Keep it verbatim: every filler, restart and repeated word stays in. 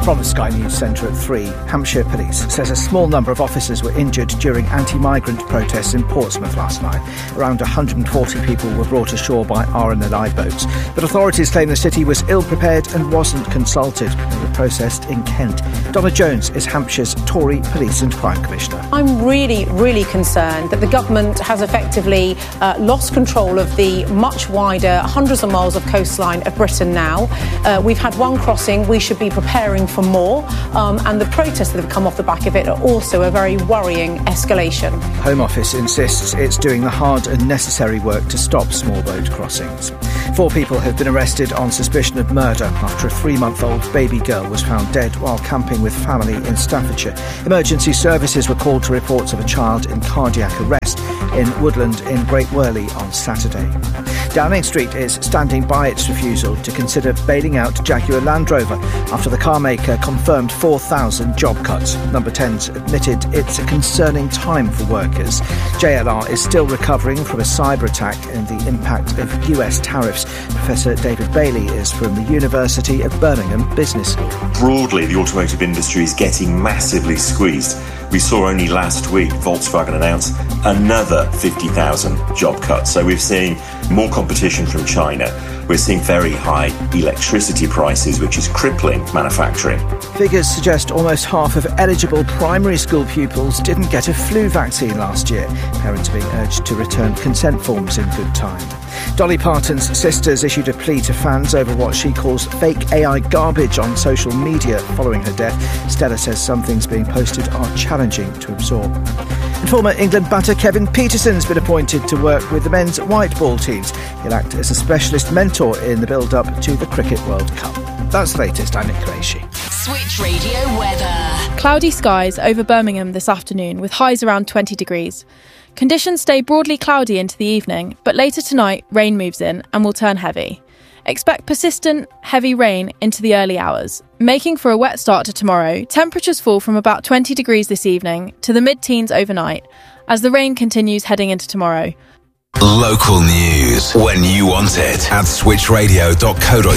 From the Sky News Centre at three, Hampshire Police says a small number of officers were injured during anti-migrant protests in Portsmouth last night. Around one hundred forty people were brought ashore by R and L I boats, but authorities claim the city was ill-prepared and wasn't consulted. They were processed in Kent. Donna Jones is Hampshire's Tory Police and Crime Commissioner. I'm really, really concerned that the government has effectively uh, lost control of the much wider hundreds of miles of coastline of Britain now. Uh, we've had one crossing, we should be preparing for more, um, and the protests that have come off the back of it are also a very worrying escalation. Home Office insists it's doing the hard and necessary work to stop small boat crossings. Four people have been arrested on suspicion of murder after a three-month-old baby girl was found dead while camping with family in Staffordshire. Emergency services were called to reports of a child in cardiac arrest in Woodland in Great Worley on Saturday. Downing Street is standing by its refusal to consider bailing out Jaguar Land Rover after the car maker confirmed four thousand job cuts. Number ten's admitted it's a concerning time for workers. J L R is still recovering from a cyber attack and the impact of U S tariffs. Professor David Bailey is from the University of Birmingham Business School. Broadly, the automotive industry is getting massively squeezed. We saw only last week Volkswagen announce another fifty thousand job cuts. So we're seeing more competition from China. We're seeing very high electricity prices, which is crippling manufacturing. Figures suggest almost half of eligible primary school pupils didn't get a flu vaccine last year. Parents are being urged to return consent forms in good time. Dolly Parton's sisters issued a plea to fans over what she calls fake A I garbage on social media following her death. Stella says some things being posted are challenging to absorb. And former England batter Kevin Peterson's been appointed to work with the men's white ball teams. He'll act as a specialist mentor in the build-up to the Cricket World Cup. That's the latest. I'm Nick Qureshi. Switch Radio weather. Cloudy skies over Birmingham this afternoon with highs around twenty degrees. Conditions stay broadly cloudy into the evening, but later tonight rain moves in and will turn heavy. Expect persistent, heavy rain into the early hours. Making for a wet start to tomorrow, temperatures fall from about twenty degrees this evening to the mid-teens overnight as the rain continues heading into tomorrow. Local news when you want it at switch radio dot co dot uk.